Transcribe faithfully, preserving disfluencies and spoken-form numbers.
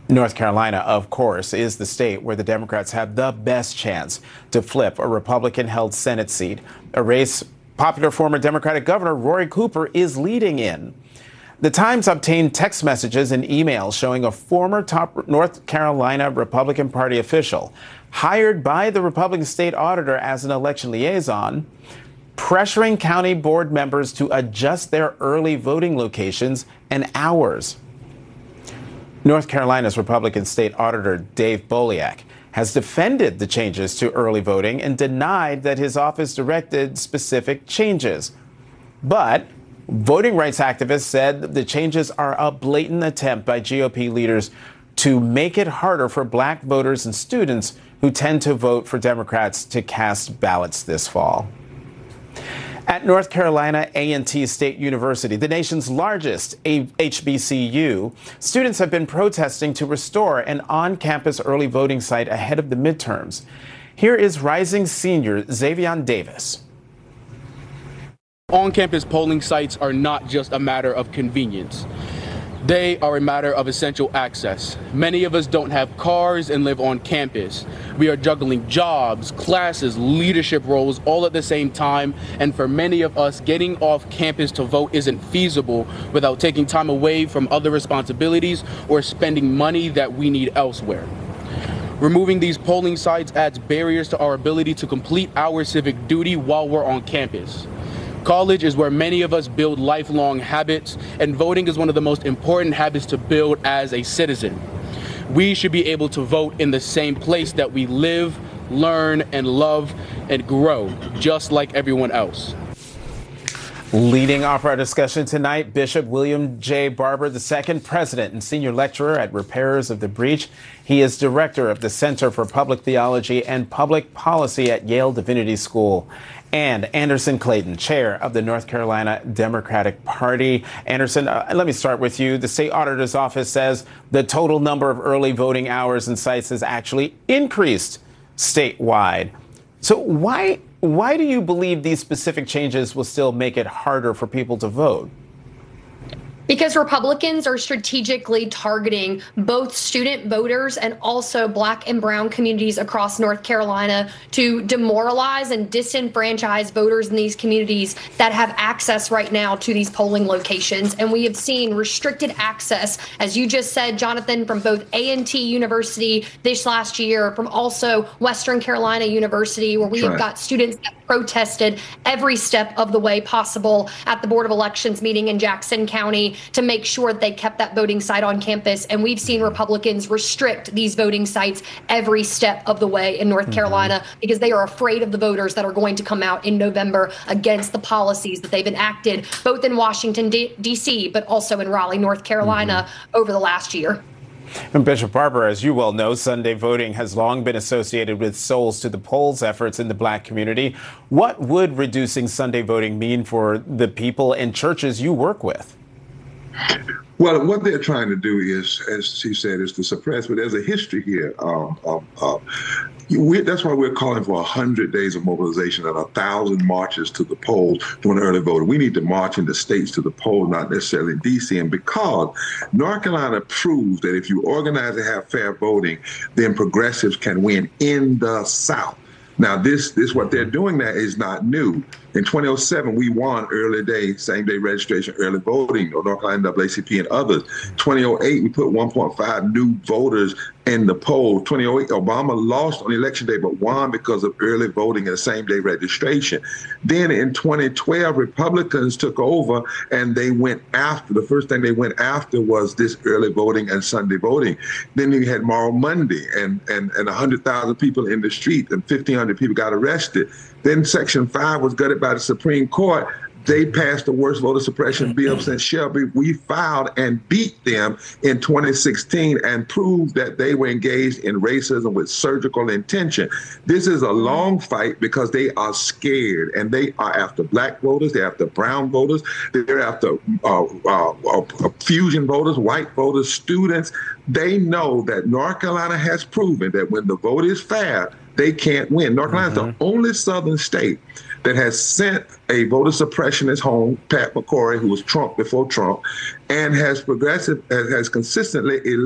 North Carolina, of course, is the state where the Democrats have the best chance to flip a Republican-held Senate seat, a race popular former Democratic Governor Roy Cooper is leading in. The Times obtained text messages and emails showing a former top North Carolina Republican Party official hired by the Republican state auditor as an election liaison, pressuring county board members to adjust their early voting locations and hours. North Carolina's Republican State Auditor Dave Boliak has defended the changes to early voting and denied that his office directed specific changes. But voting rights activists said the changes are a blatant attempt by G O P leaders to make it harder for black voters and students who tend to vote for Democrats to cast ballots this fall. At North Carolina A and T State University, the nation's largest H B C U, students have been protesting to restore an on-campus early voting site ahead of the midterms. Here is rising senior Xavion Davis. On-campus polling sites are not just a matter of convenience. They are a matter of essential access. Many of us don't have cars and live on campus. We are juggling jobs, classes, leadership roles all at the same time. And for many of us, getting off campus to vote isn't feasible without taking time away from other responsibilities or spending money that we need elsewhere. Removing these polling sites adds barriers to our ability to complete our civic duty while we're on campus. College is where many of us build lifelong habits, and voting is one of the most important habits to build as a citizen. We should be able to vote in the same place that we live, learn, and love, and grow, just like everyone else. Leading off our discussion tonight, Bishop William J. Barber the second, president and senior lecturer at Repairers of the Breach. He is director of the Center for Public Theology and Public Policy at Yale Divinity School. And Anderson Clayton, chair of the North Carolina Democratic Party. Anderson, uh, let me start with you. The state auditor's office says the total number of early voting hours and sites has actually increased statewide. So why why do you believe these specific changes will still make it harder for people to vote? Because Republicans are strategically targeting both student voters and also black and brown communities across North Carolina to demoralize and disenfranchise voters in these communities that have access right now to these polling locations. And we have seen restricted access, as you just said, Jonathan, from both A and T University this last year, from also Western Carolina University, where we That's have right. got students that protested every step of the way possible at the Board of Elections meeting in Jackson County to make sure that they kept that voting site on campus. And we've seen Republicans restrict these voting sites every step of the way in North mm-hmm. Carolina because they are afraid of the voters that are going to come out in November against the policies that they've enacted both in Washington, D C, but also in Raleigh, North Carolina mm-hmm. over the last year. And Bishop Barber, as you well know, Sunday voting has long been associated with Souls to the Polls efforts in the black community. What would reducing Sunday voting mean for the people and churches you work with? Well, what they're trying to do is, as she said, is to suppress, but there's a history here. Um, um, uh, we, that's why we're calling for one hundred days of mobilization and one thousand marches to the polls during early voting. We need to march in the states to the polls, not necessarily in D C. And because North Carolina proves that if you organize and have fair voting, then progressives can win in the South. Now, this, this what they're doing now is not new. In twenty oh seven, we won early day, same day registration, early voting, North Carolina N double A C P and others. twenty oh eight, we put one point five new voters in the poll. twenty oh eight, Obama lost on election day, but won because of early voting and same day registration. Then in twenty twelve, Republicans took over and they went after, the first thing they went after was this early voting and Sunday voting. Then you had Moral Monday and, and, and one hundred thousand people in the street and fifteen hundred people got arrested. Then Section five was gutted by the Supreme Court. They passed the worst voter suppression bill since Shelby. We filed and beat them in twenty sixteen and proved that they were engaged in racism with surgical intention. This is a long fight because they are scared, and they are after black voters, they're after brown voters, they're after uh, uh, uh, fusion voters, white voters, students. They know that North Carolina has proven that when the vote is fair, they can't win. North Carolina is mm-hmm. the only southern state that has sent a voter suppressionist home, Pat McCrory, who was Trump before Trump, and has progressive, has consistently